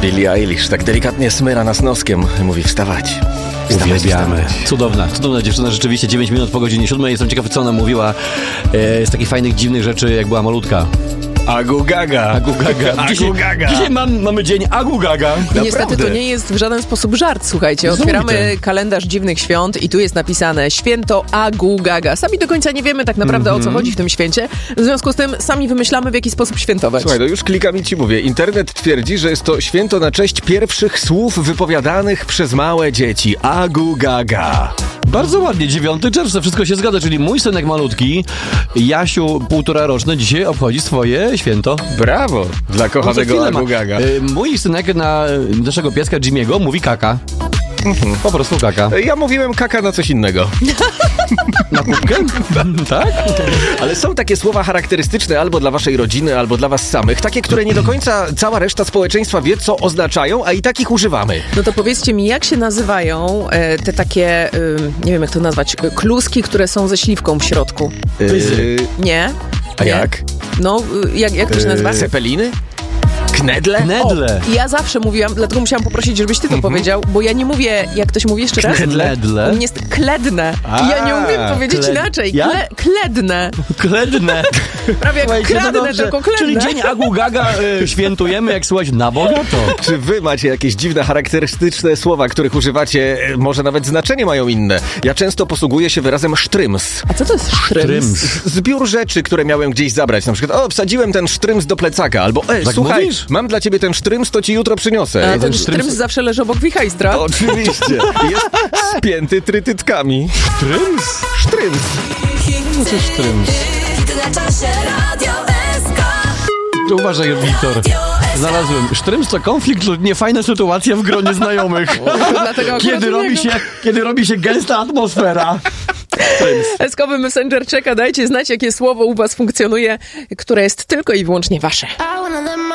Billie Eilish tak delikatnie smyra nas noskiem. Mówi wstawać. Uwielbiamy. Cudowna dziewczyna, rzeczywiście. 9 minut po godzinie 7. Jestem ciekaw, co ona mówiła z takich fajnych, dziwnych rzeczy, jak była malutka. Agu gaga. Dzisiaj mamy dzień Agu gaga. I niestety to nie jest w żaden sposób żart, słuchajcie. Otwieramy kalendarz dziwnych świąt i tu jest napisane święto Agu gaga. Sami do końca nie wiemy tak naprawdę o co chodzi w tym święcie. W związku z tym sami wymyślamy, w jaki sposób świętować. Słuchaj, no już klikam i ci mówię. Internet twierdzi, że jest to święto na cześć pierwszych słów wypowiadanych przez małe dzieci. Agu gaga. Bardzo ładnie, 9 czerwca, wszystko się zgadza, czyli mój synek malutki, Jasiu, 1,5-roczny, dzisiaj obchodzi swoje święto. Brawo dla kochanego Agu gaga. Mój synek na naszego pieska Jimmy'ego mówi kaka. Po prostu kaka. Ja mówiłem kaka na coś innego. Na pupkę? Tak? Ale są takie słowa charakterystyczne albo dla waszej rodziny, albo dla was samych. Takie, które nie do końca cała reszta społeczeństwa wie, co oznaczają, a i tak ich używamy. No to powiedzcie mi, jak się nazywają te takie, nie wiem jak to nazwać, kluski, które są ze śliwką w środku? Nie. A jak? No, jak to się nazywa? Cepeliny? Knedle? Knedle. Ja zawsze mówiłam, dlatego musiałam poprosić, żebyś ty to powiedział, bo ja nie mówię, jak to się mówi jeszcze raz? Knedle. U mnie jest kledne. I ja nie umiem powiedzieć inaczej. Kledne. Kledne. Prawie jak kradnę, tylko kledne. Czyli dzień Agu gaga świętujemy, jak słuchać na bogato. Czy wy macie jakieś dziwne, charakterystyczne słowa, których używacie, może nawet znaczenie mają inne? Ja często posługuję się wyrazem sztryms. A co to jest sztryms? Zbiór rzeczy, które miałem gdzieś zabrać. Na przykład, wsadziłem ten sztryms do plecaka. Albo, tak słuchaj, mówisz? mam dla ciebie ten sztryms, to ci jutro przyniosę. A ten sztryms zawsze leży obok wichajstra. Oczywiście. Jest spięty trytytkami. Sztryms? Sztryms. Co to sztryms? Uważaj, Wiktor. Znalazłem. Sztryms to konflikt lub niefajna sytuacja w gronie znajomych. Kiedy robi się gęsta atmosfera. Eskowy Messenger czeka, dajcie znać, jakie słowo u was funkcjonuje, które jest tylko i wyłącznie wasze.